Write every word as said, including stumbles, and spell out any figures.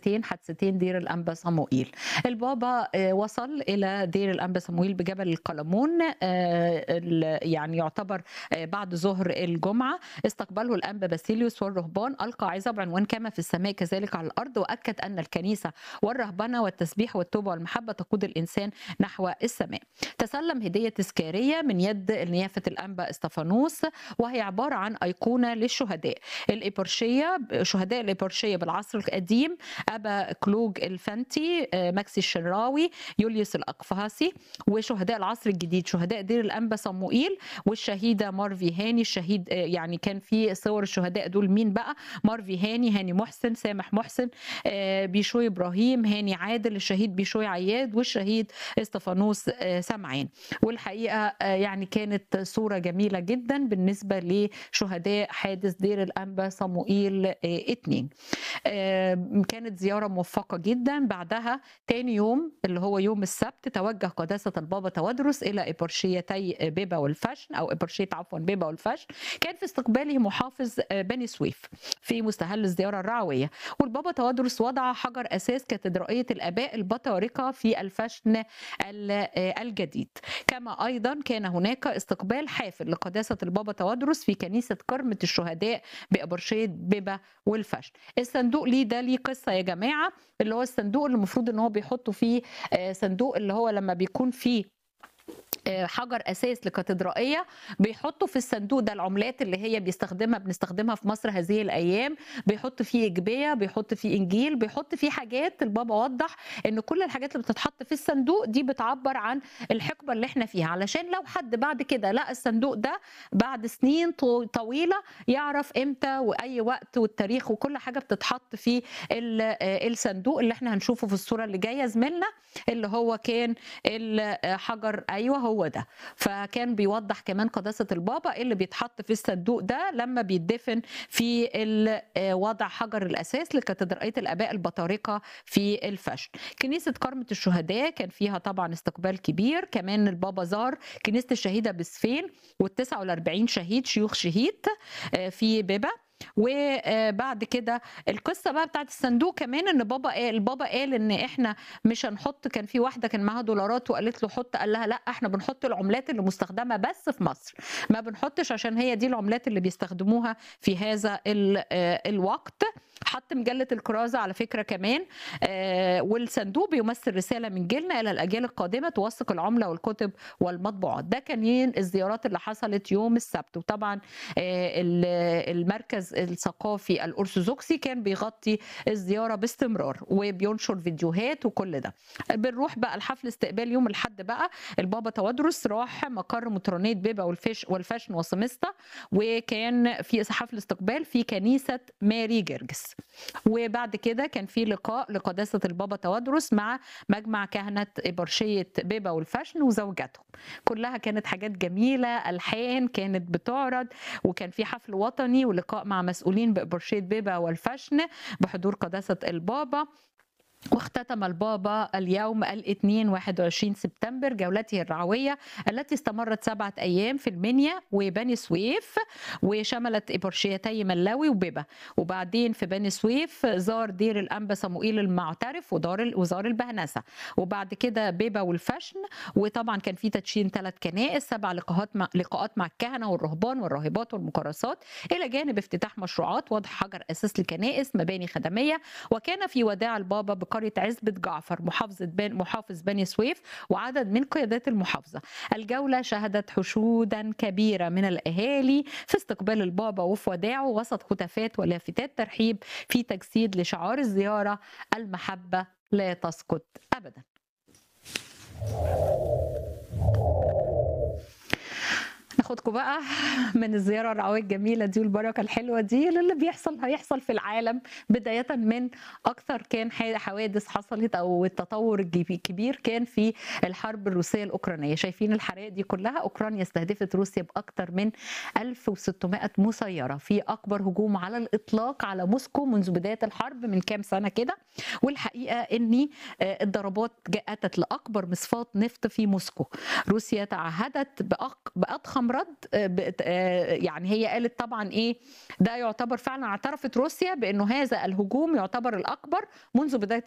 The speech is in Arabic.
حادثتين حادثتين دير الأنبا صموئيل. البابا وصل إلى دير الأنبا صموئيل بجبل القلمون يعني يعتبر بعد ظهر الجمعة. استقبله الأنبا باسيليوس والرهبان، ألقى عظة بعنوان كما في السماء كذلك على الأرض، وأكد أن الكنيسة والرهبنة والتسبيح والتوبة والمحبة تقود الإنسان نحو السماء. تسلم هدية تذكارية من يد نيافة الأنبا استفانوس، وهي عبارة عن أيقونة للشهداء الإبرشية، شهداء الإبرشية بالعصر القديم: أبا كلوج الفنتي، ماكسي الشراوي، يوليوس الأقفاصي. وشهداء العصر الجديد شهداء دير الأنبا صموئيل والشهيدة مارفي هاني. الشهيد يعني كان في صور الشهداء دول مين بقى؟ مارفي هاني، هاني محسن، سامح محسن، بيشوي إبراهيم، هاني عادل، الشهيد بيشوي عياد، والشهيد استفانوس سمعان. والحقيقة يعني كانت صورة جميلة جدا بالنسبة لشهداء حادث دير الأنبا صموئيل اتنين. كانت زيارة موفقة جدا. بعدها تاني يوم اللي هو يوم السبت توجه قداسة البابا تودرس إلى إبرشيتي بيبا والفشن، أو إبرشية عفوا بيبا والفشن. كان في استقباله محافظ بني سويف في مستهل الزيارة الرعوية، والبابا تودرس وضع حجر أساس كاتدرائية الآباء البطاركة في الفشن الجديد. كما أيضا كان هناك استقبال حافل لقداسة البابا تودرس في كنيسة كرمة الشهداء بإبرشية بيبا والفشن. الصندوق ليه ده ليه قصة يا جماعة، اللي هو الصندوق اللي المفروض ان هو بيحطوا فيه صندوق اللي هو لما بيكون فيه حجر اساس لكاتدرائيه، بيحطوا في الصندوق ده العملات اللي هي بيستخدمها بنستخدمها في مصر هذه الايام، بيحط فيه اجبيه، بيحط فيه انجيل، بيحط فيه حاجات. البابا وضح ان كل الحاجات اللي بتتحط في الصندوق دي بتعبر عن الحقبه اللي احنا فيها، علشان لو حد بعد كده لقى الصندوق ده بعد سنين طويله يعرف امتى واي وقت والتاريخ وكل حاجه بتتحط في الصندوق اللي احنا هنشوفه في الصوره اللي جايه زميلنا، اللي هو كان الحجر. ايوه هو ده. فكان بيوضح كمان قداسة البابا اللي بيتحط في الصندوق ده لما بيدفن في وضع حجر الأساس لكاتدرائية الآباء البطاركة في الفشن. كنيسة كرمة الشهداء كان فيها طبعا استقبال كبير. كمان البابا زار كنيسة الشهيدة بسفين والتسعة والأربعين شهيد شيوخ شهيد في بيبا. وبعد كده القصه بقى بتاعت الصندوق كمان، ان بابا قال البابا قال ان احنا مش هنحط. كان في واحده كان معاها دولارات وقالت له حط، قال لها لا احنا بنحط العملات اللي مستخدمه بس في مصر، ما بنحطش عشان هي دي العملات اللي بيستخدموها في هذا الوقت. حط مجله الكرازه على فكره كمان. والصندوق بيمثل رساله من جيلنا الى الاجيال القادمه توثق العمله والكتب والمطبوعات. ده كان الزيارات اللي حصلت يوم السبت. وطبعا المركز الثقافي الأرثوذكسي كان بيغطي الزيارة باستمرار وبينشر فيديوهات وكل ده. بنروح بقى الحفل استقبال يوم الحد بقى. البابا تودرس راح مقر مطرانية بيبا والفش والفشن وسمستا، وكان في حفل استقبال في كنيسة ماري جرجس. وبعد كده كان في لقاء لقداسة البابا تودرس مع مجمع كهنة إبرشية بيبا والفشن وزوجاتهم. كلها كانت حاجات جميلة، ألحان كانت بتعرض، وكان في حفل وطني ولقاء مع مسؤولين بإبرشية بيبا والفشن بحضور قداسة البابا. واختتم البابا اليوم الاثنين واحد وعشرين سبتمبر جولته الرعوية التي استمرت سبعة أيام في المنيا وبني سويف، وشملت إبرشيتي ملاوي وبيبا. وبعدين في بني سويف زار دير الأنبا صموئيل المعترف ودار وزار البهنسة، وبعد كده بيبا والفشن. وطبعا كان في تدشين ثلاث كنائس، سبع لقاءات مع لقاءات مع الكهنة والرهبان والراهبات والمكرسات، إلى جانب افتتاح مشروعات وضع حجر أساس لكنائس، مباني خدمية. وكان في وداع البابا بقرية عزبة جعفر محافظة بن محافظ بني سويف وعدد من قيادات المحافظة. الجولة شهدت حشودا كبيرة من الأهالي في استقبال البابا وفي وداعه وسط هتافات ولافتات ترحيب في تجسيد لشعار الزيارة: المحبة لا تسقط أبدا. ناخدكم بقى من الزيارة الرعوية الجميلة دي والبركة الحلوة دي للي بيحصل هيحصل في العالم، بداية من أكثر كان حوادث حصلت أو التطور الكبير كان في الحرب الروسية الأوكرانية. شايفين الحرائق دي كلها؟ أوكرانيا استهدفت روسيا بأكثر من ألف وستمائة مسيرة في أكبر هجوم على الإطلاق على موسكو منذ بداية الحرب من كام سنة كده. والحقيقة أن الضربات أتت لأكبر مصفاة نفط في موسكو. روسيا تعهدت بأضخم معرض بت- يعني هي قالت طبعا ايه، ده يعتبر فعلا، اعترفت روسيا بانه هذا الهجوم يعتبر الاكبر منذ بدايه